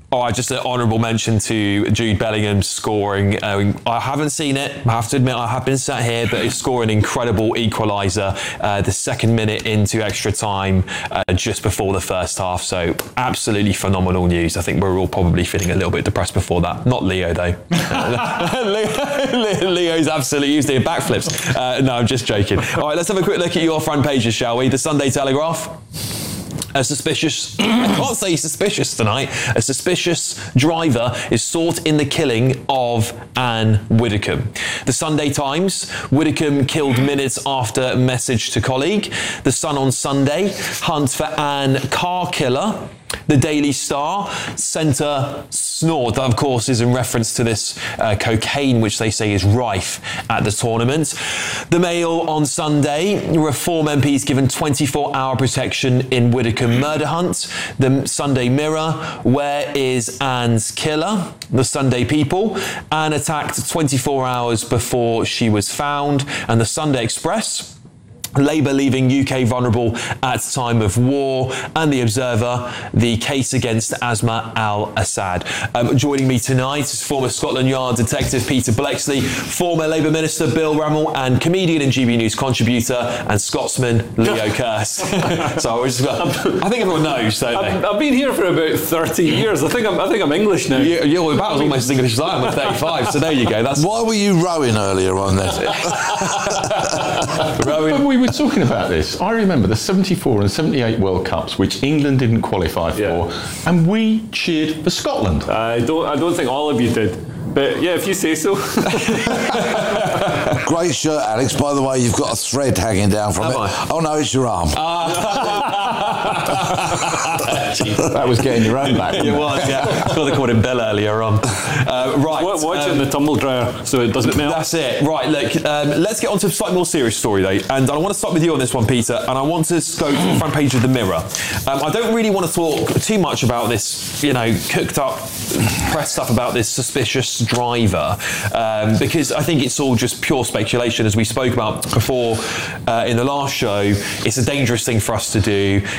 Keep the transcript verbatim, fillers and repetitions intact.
All right, just an honourable mention to Jude Bellingham scoring. Um, I haven't seen it, I have to admit I have been sat here, but he's scoring an incredible equaliser uh, the second minute into extra time uh, just before the first half. So absolutely phenomenal news. I think we're all probably feeling a little bit depressed before that. Not Leo though. Leo, Leo's absolutely used it in backflips. Uh, no, I'm just joking. All right, let's have a quick look at your front pages, shall we? The Sunday Telegraph. A suspicious, I can't say suspicious tonight, a suspicious driver is sought in the killing of Anne Widdecombe. The Sunday Times, Widdecombe killed minutes after message to colleague. The Sun on Sunday, hunt for Anne car killer. The Daily Star, centre snort. That, of course, is in reference to this uh, cocaine, which they say is rife at the tournament. The Mail on Sunday, Reform M Ps given twenty-four hour protection in Widdecombe murder hunt. The Sunday Mirror, where is Anne's killer? The Sunday People, Anne attacked twenty-four hours before she was found. And the Sunday Express, Labour leaving U K vulnerable at time of war. And The Observer, the case against Asma al-Assad. Um, joining me tonight is former Scotland Yard detective Peter Bleksley, former Labour Minister Bill Rummel, and comedian and G B News contributor and Scotsman Leo Kearse. So I, was, I think everyone knows, don't they? I've, I've been here for about thirty years. I think I'm, I think I'm English now. You, you're about as almost as English as I am at thirty-five, so there you go. That's Why were you rowing earlier on then? When we were talking about this, I remember the seventy-four and seventy-eight World Cups, which England didn't qualify for, yeah. and we cheered for Scotland. I don't, I don't think all of you did. But yeah, if you say so. Great shirt, Alex. By the way, you've got a thread hanging down from Am it. I? Oh no, it's your arm. That was getting your own back. It was, yeah. I thought they called him Bill earlier on. Uh, right. Watch um, it in the tumble dryer so it doesn't melt. That's it. Right, look, um, let's get on to a slightly more serious story though. And I want to start with you on this one, Peter, and I want to go to the front page of the Mirror. Um, I don't really want to talk too much about this, you know, cooked up press stuff about this suspicious driver, um, because I think it's all just pure speculation, as we spoke about before uh, in the last show. It's a dangerous thing for us to do.